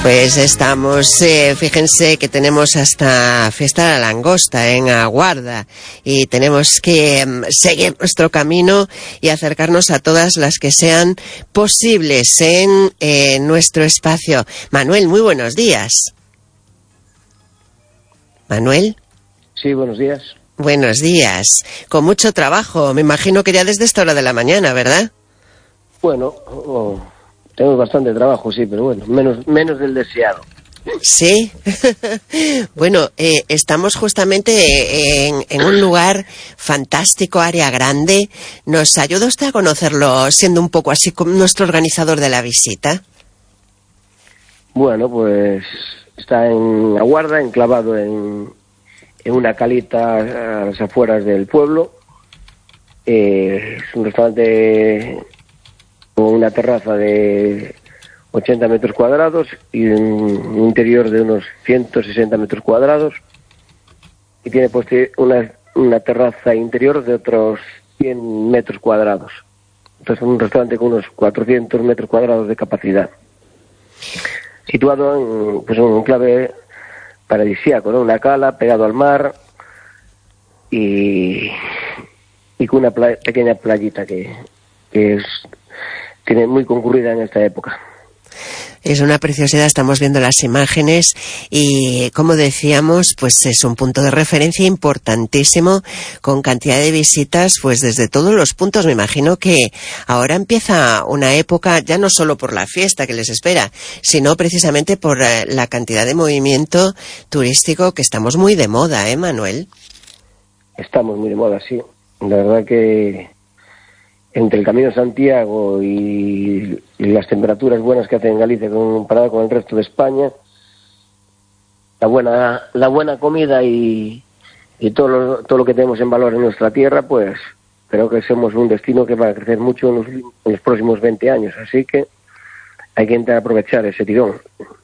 Pues estamos, fíjense que tenemos hasta Fiesta de la Langosta en Aguarda y tenemos que seguir nuestro camino y acercarnos a todas las que sean posibles en nuestro espacio. Manuel, muy buenos días. Manuel. Sí, buenos días. Buenos días. Con mucho trabajo, me imagino que ya desde esta hora de la mañana, ¿verdad? Bueno, tengo bastante trabajo, sí, pero bueno, menos del deseado. Sí. Bueno, estamos justamente en un lugar fantástico, área grande. ¿Nos ayuda usted a conocerlo, siendo un poco así como nuestro organizador de la visita? Bueno, pues está en Aguarda, enclavado en una calita a las afueras del pueblo. Es un restaurante con una terraza de 80 metros cuadrados y un interior de unos 160 metros cuadrados, y tiene pues una terraza interior de otros 100 metros cuadrados. Entonces es un restaurante con unos 400 metros cuadrados de capacidad, situado en un enclave paradisíaco, ¿no? Una cala pegado al mar y con una pequeña playita que tiene muy concurrida en esta época. Es una preciosidad, estamos viendo las imágenes y, como decíamos, pues es un punto de referencia importantísimo, con cantidad de visitas pues desde todos los puntos. Me imagino que ahora empieza una época, ya no solo por la fiesta que les espera, sino precisamente por la cantidad de movimiento turístico, que estamos muy de moda, ¿eh, Manuel? Estamos muy de moda, sí. La verdad que entre el Camino de Santiago y las temperaturas buenas que hace en Galicia comparada con el resto de España, la buena comida y todo lo que tenemos en valor en nuestra tierra, pues creo que somos un destino que va a crecer mucho en los próximos 20 años, así que hay que intentar aprovechar ese tirón.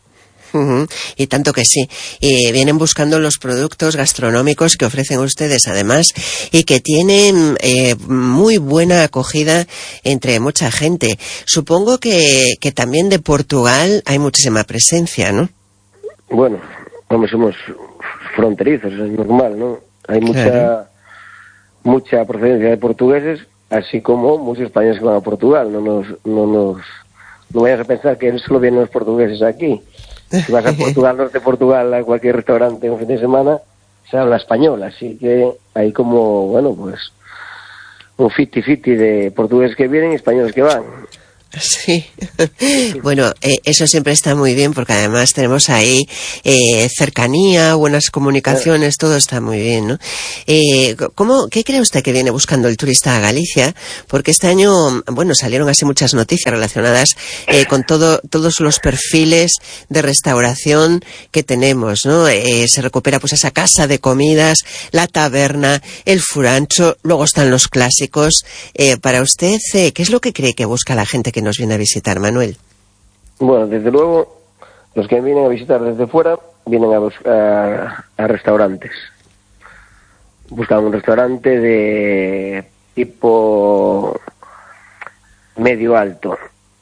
Y tanto que sí. Y vienen buscando los productos gastronómicos que ofrecen ustedes, además, y que tienen muy buena acogida entre mucha gente. Supongo que también de Portugal hay muchísima presencia, ¿no? Bueno, somos fronterizos, es normal, ¿no? Hay mucha procedencia de portugueses, así como muchos españoles que van a Portugal. No vayas a pensar que solo vienen los portugueses aquí. Si vas a Portugal, norte de Portugal, a cualquier restaurante un fin de semana, se habla español, así que hay como, bueno, pues un 50-50 de portugueses que vienen y españoles que van. Sí. Bueno, eso siempre está muy bien, porque además tenemos ahí cercanía, buenas comunicaciones, todo está muy bien, ¿no? ¿Qué cree usted que viene buscando el turista a Galicia? Porque este año, bueno, salieron así muchas noticias relacionadas con todos los perfiles de restauración que tenemos, ¿no? Se recupera pues esa casa de comidas, la taberna, el furancho, luego están los clásicos. Para usted, ¿qué es lo que cree que busca la gente que nos viene a visitar, Manuel? Bueno, desde luego, los que vienen a visitar desde fuera vienen a buscar a restaurantes. Buscan un restaurante de tipo medio alto.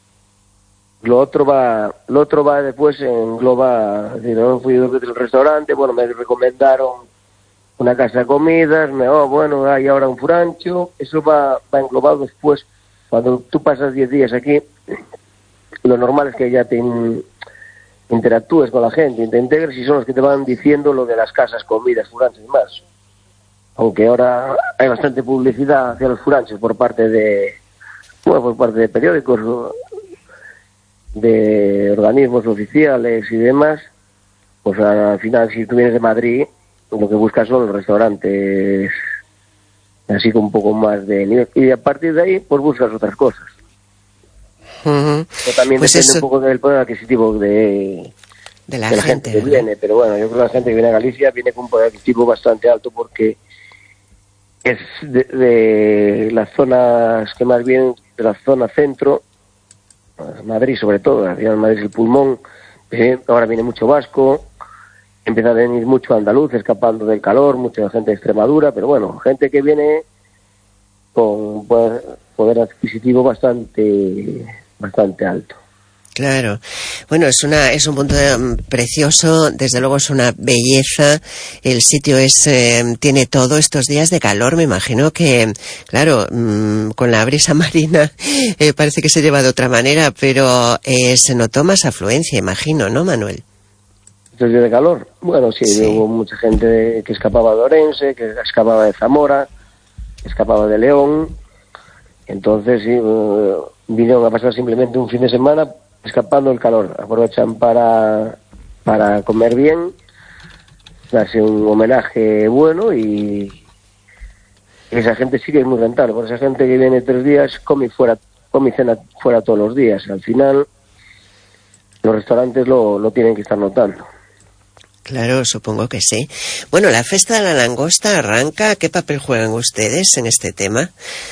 Lo otro va después, engloba, es decir, no fui del restaurante, bueno, me recomendaron una casa de comidas, hay ahora un furancho. Eso va englobado después. Cuando tú pasas 10 días aquí, lo normal es que ya te interactúes con la gente, te integres, y son los que te van diciendo lo de las casas, comidas, furanchos y más. Aunque ahora hay bastante publicidad hacia los furanchos por parte de periódicos, de organismos oficiales y demás, pues al final, si tú vienes de Madrid, lo que buscas son los restaurantes así con un poco más de nivel, y a partir de ahí pues buscas otras cosas. Pero también pues depende un poco del poder adquisitivo de la gente que viene, pero bueno, yo creo que la gente que viene a Galicia viene con un poder adquisitivo bastante alto, porque es de las zonas que más bien, de la zona centro, Madrid sobre todo, Madrid es el pulmón, ahora viene mucho vasco, empieza a venir mucho andaluz escapando del calor, mucha gente de Extremadura, pero bueno, gente que viene con poder adquisitivo bastante alto. Claro. Bueno, es un punto precioso, desde luego es una belleza. El sitio tiene todo. Estos días de calor, me imagino que, claro, con la brisa marina parece que se lleva de otra manera, pero se notó más afluencia, imagino, ¿no, Manuel? Estos días de calor, bueno, sí, hubo mucha gente que escapaba de Orense, que escapaba de Zamora, que escapaba de León. Entonces, sí, vinieron a pasar simplemente un fin de semana escapando del calor. Aprovechan para comer bien, darse un homenaje bueno, y esa gente sí que es muy rentable. Por esa gente que viene 3 días come y cena fuera todos los días. Al final los restaurantes lo tienen que estar notando. Claro, supongo que sí. Bueno, la Festa de la Langosta arranca. ¿Qué papel juegan ustedes en este tema?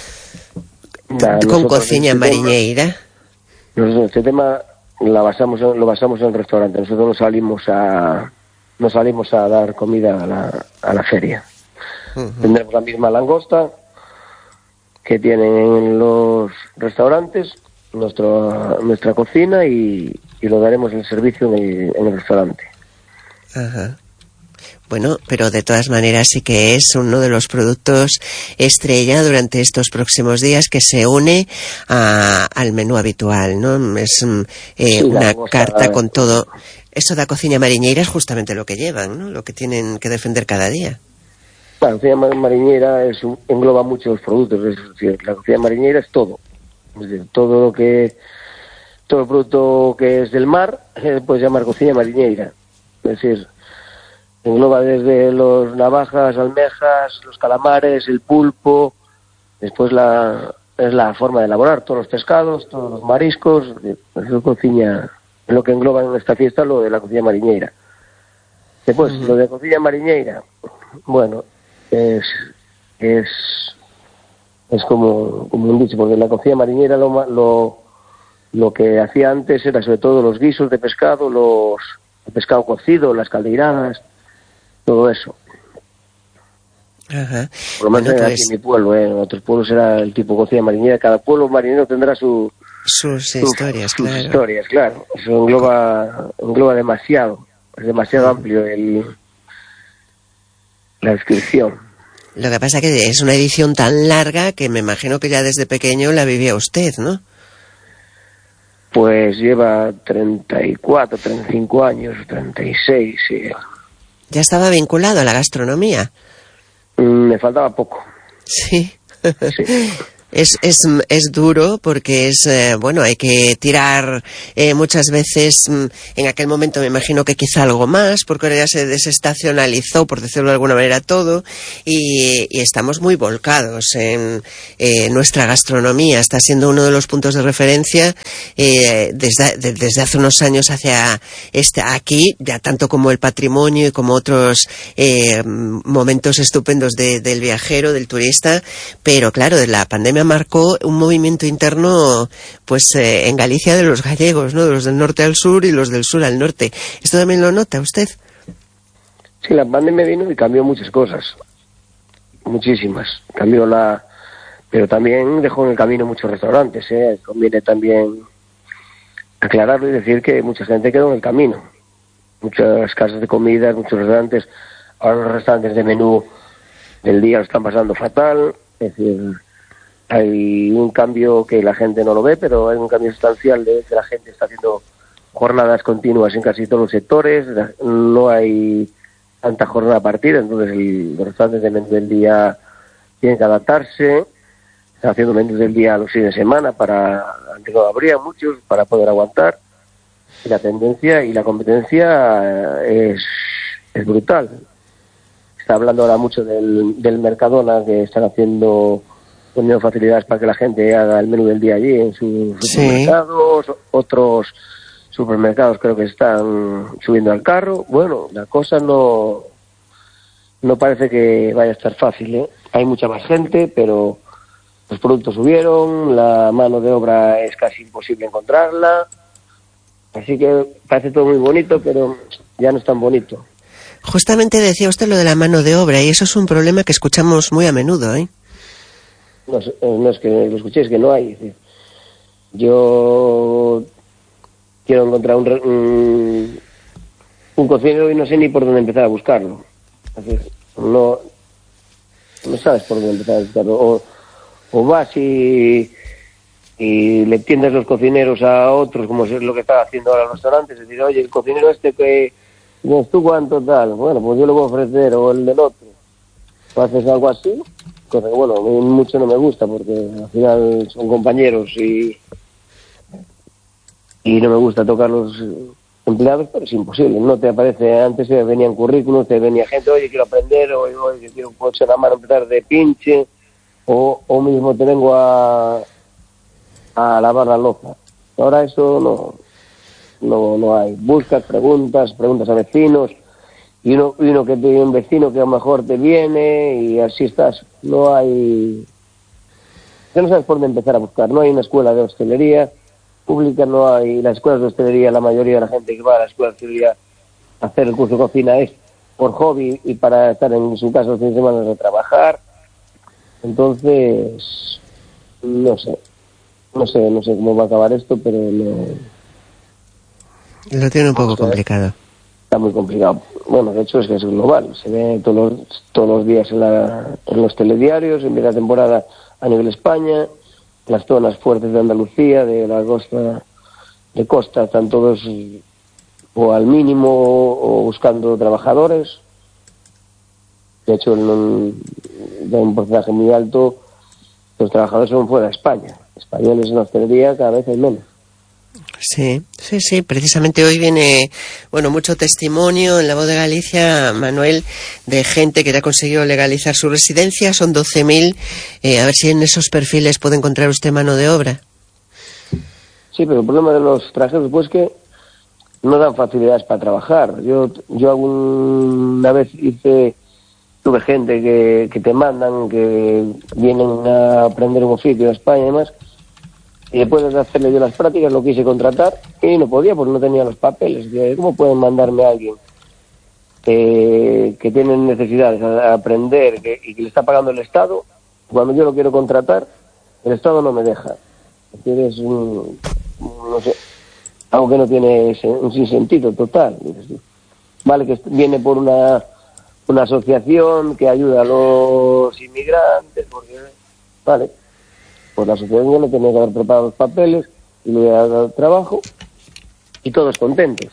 Con cocina mariñeira. Nosotros este tema lo basamos en el restaurante. Nosotros no salimos a dar comida a la feria. Tendremos la misma langosta que tienen en los restaurantes, nuestra cocina, y lo daremos en servicio en el restaurante. Ajá. Bueno, pero de todas maneras sí que es uno de los productos estrella durante estos próximos días, que se une al menú habitual, ¿no? Es una carta con todo. Eso de la cocina mariñeira es justamente lo que llevan, ¿no? Lo que tienen que defender cada día. La cocina mariñeira engloba muchos productos. Es decir, la cocina mariñeira es todo. Es decir, todo el producto que es del mar se puede llamar cocina mariñeira. Es decir, engloba desde los navajas, almejas, los calamares, el pulpo. Después es la forma de elaborar todos los pescados, todos los mariscos. Eso cocina, es lo que engloba en esta fiesta, lo de la cocina mariñeira. Después, lo de cocina mariñeira, bueno, es como un dicho, porque la cocina mariñeira lo que hacía antes era sobre todo los guisos de pescado, el pescado cocido, las caldeiradas, todo eso. Ajá. Por lo menos aquí en mi pueblo, en otros pueblos era el tipo cocina marinera. Cada pueblo marinero tendrá sus historias, sus claro. historias, claro. Eso engloba demasiado. Es demasiado amplio la descripción. Lo que pasa es que es una edición tan larga que me imagino que ya desde pequeño la vivía usted, ¿no? Pues lleva 34, 35 años, 36, sí. ¿Ya estaba vinculado a la gastronomía? Me faltaba poco. Sí. Sí. Es duro porque bueno, hay que tirar muchas veces. En aquel momento me imagino que quizá algo más, porque ahora ya se desestacionalizó, por decirlo de alguna manera, todo, y estamos muy volcados en nuestra gastronomía. Está siendo uno de los puntos de referencia desde hace unos años hacia aquí, ya tanto como el patrimonio y como otros momentos estupendos del viajero, del turista, pero claro, de la pandemia marcó un movimiento interno, pues en Galicia, de los gallegos, ¿no? De los del norte al sur y los del sur al norte. ¿Esto también lo nota usted? Sí, la pandemia vino y cambió muchas cosas, muchísimas. Pero también dejó en el camino muchos restaurantes, ¿eh? Conviene también aclararlo y decir que mucha gente quedó en el camino. Muchas casas de comida, muchos restaurantes. Ahora los restaurantes de menú del día lo están pasando fatal. Es decir, hay un cambio que la gente no lo ve, pero hay un cambio sustancial de que la gente está haciendo jornadas continuas en casi todos los sectores. No hay tanta jornada partida, entonces los restaurantes de menú del día tienen que adaptarse. Están haciendo menús del día los fines de semana antes no habría muchos, para poder aguantar. Y la tendencia y la competencia es brutal. Está hablando ahora mucho del Mercadona, que están poniendo facilidades para que la gente haga el menú del día allí en sus supermercados. Otros supermercados creo que están subiendo al carro. Bueno, la cosa no parece que vaya a estar fácil, ¿eh? Hay mucha más gente, pero los productos subieron, la mano de obra es casi imposible encontrarla. Así que parece todo muy bonito, pero ya no es tan bonito. Justamente decía usted lo de la mano de obra, y eso es un problema que escuchamos muy a menudo, ¿eh? No es que lo escuchéis, que no hay. Yo quiero encontrar un cocinero y no sé ni por dónde empezar a buscarlo. Entonces, no sabes por dónde empezar a buscarlo. O vas y le tiendes los cocineros a otros, como es lo que está haciendo ahora los restaurantes, es decir, oye, el cocinero que tienes tú, ¿cuánto tal? Bueno, pues yo lo voy a ofrecer, o el del otro. O haces algo así, cosa que, bueno, a mí mucho no me gusta, porque al final son compañeros y no me gusta tocar los empleados, pero es imposible. No te aparece, antes venían currículos, te venía gente, oye, quiero aprender, o oye, quiero echar la mano, empezar de pinche, o mismo te vengo a lavar la loza. Ahora eso no hay. Buscas, preguntas a vecinos, y uno que tiene un vecino que a lo mejor te viene, y así estás. No hay... Ya no sabes por dónde empezar a buscar. No hay una escuela de hostelería pública, no hay... Las escuelas de hostelería, la mayoría de la gente que va a la escuela de hostelería a hacer el curso de cocina es por hobby y para estar en su casa los fines de semana de trabajar. Entonces, no sé cómo va a acabar esto, pero lo tiene un poco complicado. Está muy complicado. Bueno, de hecho es que es global. Se ve todos los días en los telediarios, en la temporada a nivel España, las zonas fuertes de Andalucía, de la costa, están todos o al mínimo o buscando trabajadores. De hecho, de un porcentaje muy alto, los trabajadores son fuera de España. Españoles en la hostelería cada vez hay menos. Sí. Precisamente hoy viene, mucho testimonio en La Voz de Galicia, Manuel, de gente que ya ha conseguido legalizar su residencia. Son 12.000. A ver si en esos perfiles puede encontrar usted mano de obra. Sí, pero el problema de los extranjeros, pues, que no dan facilidades para trabajar. Yo alguna vez tuve gente que te mandan, que vienen a aprender un oficio a España y demás, y después de hacerle yo las prácticas lo quise contratar y no podía porque no tenía los papeles. ¿Cómo pueden mandarme a alguien que tiene necesidades a aprender y que le está pagando el Estado? Cuando yo lo quiero contratar, el Estado no me deja. Es decir, es no sé, algo que no tiene un sinsentido total. Vale, que viene por una asociación que ayuda a los inmigrantes, porque, vale, pues la asociación ya le tenía que haber preparado los papeles y le ha dado trabajo y todos contentos.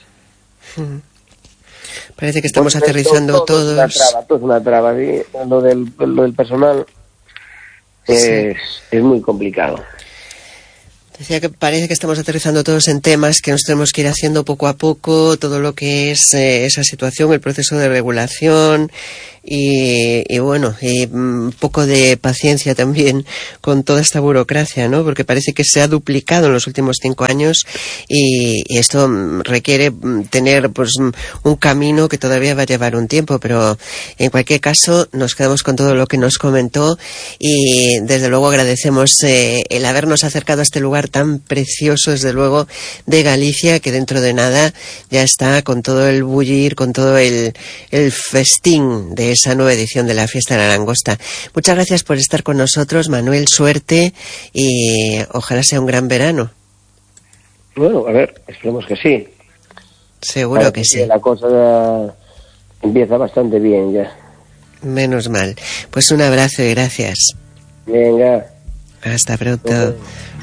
Parece que estamos aterrizando todos. Todo es una traba, ¿sí? Lo del personal es muy complicado. Decía que parece que estamos aterrizando todos en temas que nos tenemos que ir haciendo poco a poco, todo lo que es esa situación, el proceso de regulación y un poco de paciencia también con toda esta burocracia, ¿no? Porque parece que se ha duplicado en los últimos 5 años y esto requiere tener un camino que todavía va a llevar un tiempo, pero en cualquier caso nos quedamos con todo lo que nos comentó y desde luego agradecemos el habernos acercado a este lugar tan precioso, desde luego, de Galicia, que dentro de nada ya está con todo el bullir, con todo el festín de esa nueva edición de la Fiesta de la Langosta. Muchas gracias por estar con nosotros, Manuel, suerte y ojalá sea un gran verano. Bueno, a ver, esperemos que sí. Seguro que sí. La cosa empieza bastante bien ya. Menos mal. Pues un abrazo y gracias. Venga. Hasta pronto.